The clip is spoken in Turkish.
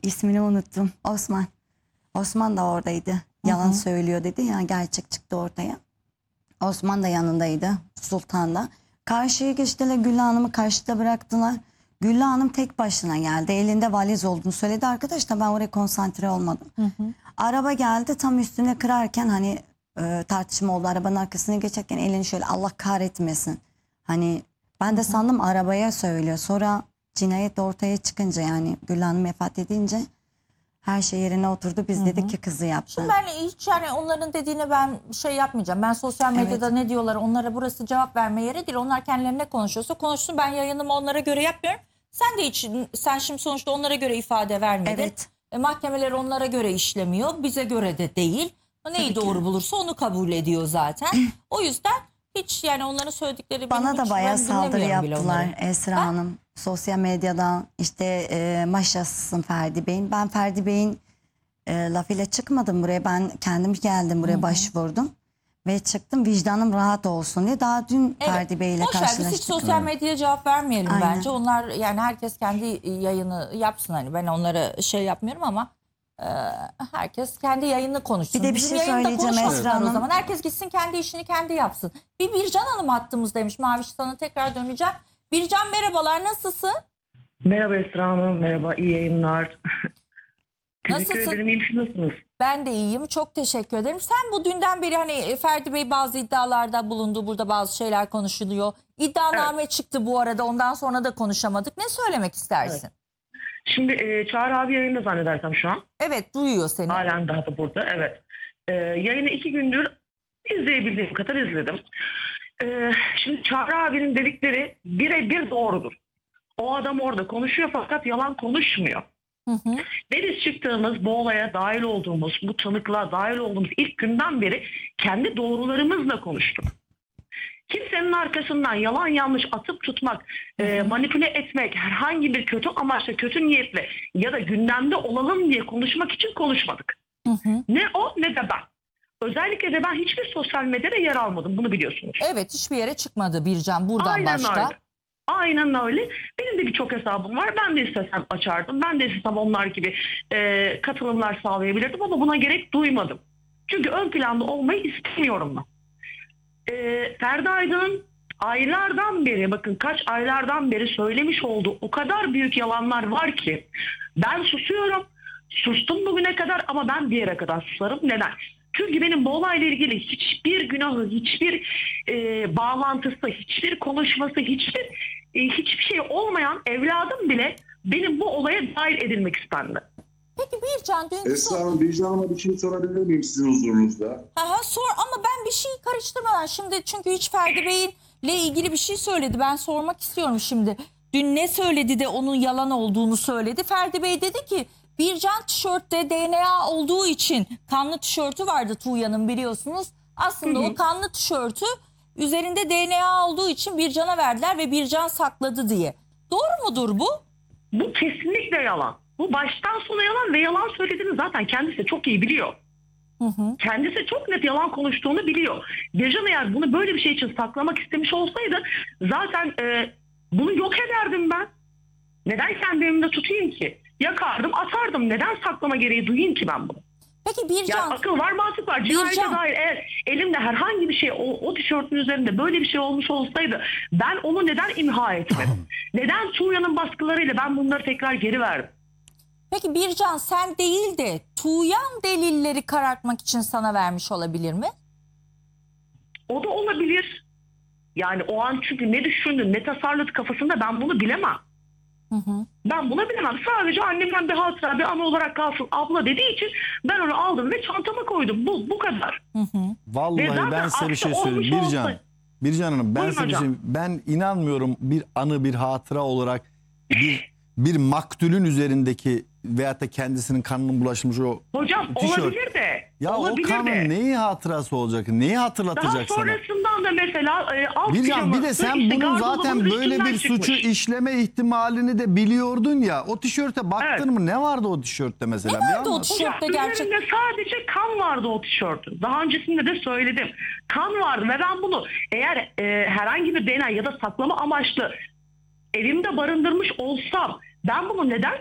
İsmini unuttum. Osman. Osman da oradaydı. Yalan söylüyor dedi ya, gerçek çıktı ortaya. Osman da yanındaydı, Sultan da. Karşıya geçtiler, Güllü Hanım'ı karşıda bıraktılar. Güllü Hanım tek başına geldi. Elinde valiz olduğunu söyledi. Arkadaş da ben oraya konsantre olmadım. Araba geldi, tam üstüne kırarken hani tartışma oldu. Arabanın arkasına geçerken elini şöyle, Allah kahretmesin. Hani ben de sandım arabaya söylüyor. Sonra cinayet ortaya çıkınca, yani Güllü Hanım vefat edince her şey yerine oturdu. Biz dedik ki kızı yaptı. Şimdi ben hiç yani onların dediğine ben şey yapmayacağım. Ben sosyal medyada ne diyorlar, onlara burası cevap verme yeri değil. Onlar kendileri ne konuşuyorsa konuşsun. Ben yayınımı onlara göre yapmıyorum. Sen de hiç, sen şimdi sonuçta onlara göre ifade vermedin. Evet. Mahkemeler onlara göre işlemiyor. Bize göre de değil. O neyi doğru bulursa onu kabul ediyor zaten. O yüzden hiç yani onların söyledikleri Bana da bayağı saldırı yaptılar Esra Ben- Hanım. Sosyal medyadan işte maşasısın Ferdi Bey'in. Ben Ferdi Bey'in lafıyla çıkmadım buraya. Ben kendim geldim buraya, başvurdum. Ve çıktım, vicdanım rahat olsun diye. Daha dün Ferdi Bey'le Boş ver, biz hiç karşılaştık. sosyal medyaya cevap vermeyelim Aynen. bence. Onlar yani herkes kendi yayını yapsın. Hani ben onlara şey yapmıyorum ama herkes kendi yayını konuşsun. Bir de bir Bizim şey yayında söyleyeceğim konuşmasınlar Esra Hanım. o zaman. Herkes gitsin kendi işini kendi yapsın. Bir Bircan Hanım hattımız demiş. Maviş, sana tekrar döneceğim. Bircan merhabalar, nasılsın? Merhaba Esra Hanım, merhaba, iyi yayınlar. Teşekkür Nasılsın? ederim, iyi nasılsınız? Ben de iyiyim. Çok teşekkür ederim. Sen bu dünden beri hani Ferdi Bey bazı iddialarda bulundu. Burada bazı şeyler konuşuluyor. İddianame çıktı bu arada. Ondan sonra da konuşamadık. Ne söylemek istersin? Şimdi Çağrı abi yayında zannedersem şu an. Evet, duyuyor seni. Halen daha da burada, evet. Yayını 2 gündür izleyebildiğim kadar izledim. Şimdi Çağrı abinin dedikleri birebir doğrudur. O adam orada konuşuyor fakat yalan konuşmuyor. Ve biz çıktığımız, bu olaya dahil olduğumuz, bu tanıklığa dahil olduğumuz ilk günden beri kendi doğrularımızla konuştuk. Kimsenin arkasından yalan yanlış atıp tutmak, manipüle etmek, herhangi bir kötü amaçla, kötü niyetle ya da gündemde olalım diye konuşmak için konuşmadık. Ne o ne de ben. Özellikle de ben hiçbir sosyal medyada yer almadım, bunu biliyorsunuz. Evet, hiçbir yere çıkmadı Bircan buradan Aynen başta. öyle. Aynen öyle. Benim de birçok hesabım var. Ben de istesem açardım. Ben de istesem onlar gibi katılımlar sağlayabilirdim ama buna gerek duymadım. Çünkü ön planda olmayı istemiyorum ben. Ferdi Aydın'ın aylardan beri, bakın kaç aylardan beri söylemiş olduğu o kadar büyük yalanlar var ki ben susuyorum. Sustum bugüne kadar ama ben bir yere kadar susarım. Neden? Çünkü benim bu olayla ilgili hiçbir günahı, hiçbir bağlantısı, hiçbir konuşması, hiçbir şey olmayan evladım bile benim bu olaya dahil edilmek istendi. Peki Bircan dünkü Esra Hanım, Bircan Hanım'a bir şey sorabilir miyim sizin huzurunuzda? Sor ama ben bir şey karıştırmadan şimdi, çünkü hiç Ferdi Bey'le ilgili bir şey söyledi. Ben sormak istiyorum şimdi. Dün ne söyledi de onun yalan olduğunu söyledi. Ferdi Bey dedi ki Bircan tişörtte DNA olduğu için, kanlı tişörtü vardı Tuğya'nın biliyorsunuz. Aslında o kanlı tişörtü üzerinde DNA olduğu için Bircan'a verdiler ve Bircan sakladı diye. Doğru mudur bu? Bu kesinlikle yalan. Bu baştan sona yalan ve yalan söylediğini zaten kendisi çok iyi biliyor. Kendisi çok net yalan konuştuğunu biliyor. Bircan eğer bunu böyle bir şey için saklamak istemiş olsaydı zaten bunu yok ederdim ben. Neden kendi elimde tutayım ki? Yakardım, atardım. Neden saklama gereği duyayım ki ben bunu? Peki Ya Bircan... akıl var, mantık var. Cinayete dair eğer elimde herhangi bir şey, o tişörtün üzerinde böyle bir şey olmuş olsaydı ben onu neden imha etmedim? Neden Tuğya'nın baskılarıyla ben bunları tekrar geri verdim? Peki Bircan, sen değil de Tuğyan delilleri karartmak için sana vermiş olabilir mi? O da olabilir. Yani o an çünkü ne düşündü, ne tasarladı kafasında ben bunu bilemem. Ben bunu bilemem. Sadece annemden bir hatıra, bir anı olarak kalsın abla dediği için ben onu aldım ve çantama koydum. Bu kadar. Vallahi ben size bir şey söyleyeyim. Bircan Hanım, ben Buyurun size bir hocam. şey, ben inanmıyorum bir anı, bir hatıra olarak bir maktulün üzerindeki veyahut da kendisinin kanının bulaşmış o Hocam tişört. olabilir de. Ya olabilir o kanın de. neyi hatırası olacak? Neyi Daha hatırlatacak sana? sonrasından da mesela alt Bircan, bir de sen işte bunun zaten gardırobun böyle üstünden bir suçu çıkmış. işleme ihtimalini de biliyordun ya. O tişörte baktın Evet. mı? Ne vardı o tişörtte mesela? Ne Bir vardı o anlat. tişörtte? Hocam gerçek- üzerinde sadece kan vardı o tişörtün. Daha öncesinde de söyledim. Kan vardı ve ben bunu eğer herhangi bir DNA ya da saklama amaçlı evimde barındırmış olsam ben bunu neden